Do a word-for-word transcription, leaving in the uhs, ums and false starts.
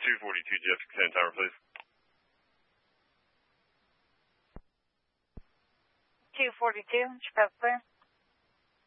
two forty-two Jessica San Tower, please. two forty-two, Chicago Clear.